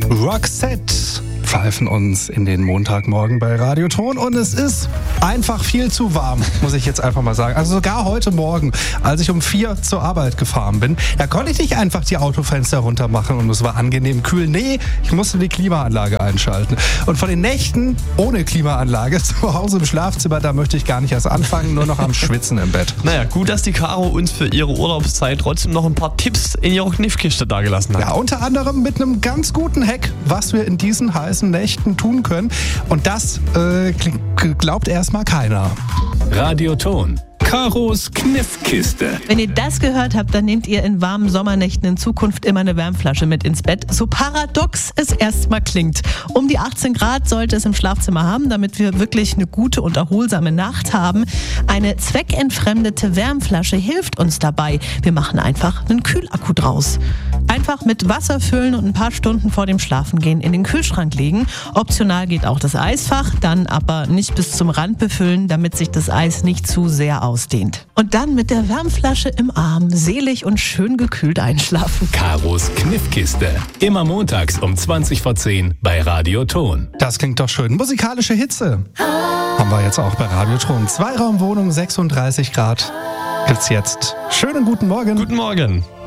Roxette pfeifen uns in den Montagmorgen bei Radioton und es ist einfach viel zu warm, muss ich jetzt einfach mal sagen. Also sogar heute Morgen, als ich um 4 zur Arbeit gefahren bin, da konnte ich nicht einfach die Autofenster runter machen und es war angenehm kühl. Nee, ich musste die Klimaanlage einschalten. Und von den Nächten ohne Klimaanlage zu Hause im Schlafzimmer, da möchte ich gar nicht erst anfangen, nur noch am Schwitzen im Bett. Naja, gut, dass die Caro uns für ihre Urlaubszeit trotzdem noch ein paar Tipps in ihrer Kniffkiste dagelassen hat. Ja, unter anderem mit einem ganz guten Hack, was wir in diesen heißen Nächten tun können. Und das glaubt erstmal keiner. Radioton. Karos Kniffkiste. Wenn ihr das gehört habt, dann nehmt ihr in warmen Sommernächten in Zukunft immer eine Wärmflasche mit ins Bett. So paradox es erstmal klingt. Um die 18 Grad sollte es im Schlafzimmer haben, damit wir wirklich eine gute und erholsame Nacht haben. Eine zweckentfremdete Wärmflasche hilft uns dabei. Wir machen einfach einen Kühlakku draus. Einfach mit Wasser füllen und ein paar Stunden vor dem Schlafengehen in den Kühlschrank legen. Optional geht auch das Eisfach, dann aber nicht bis zum Rand befüllen, damit sich das Eis nicht zu sehr ausdehnt. Und dann mit der Wärmflasche im Arm selig und schön gekühlt einschlafen. Karos Kniffkiste. Immer montags um 20:10 bei Radioton. Das klingt doch schön. Musikalische Hitze haben wir jetzt auch bei Radioton. Zweiraumwohnung, 36 Grad gibt's jetzt. Schönen guten Morgen. Guten Morgen.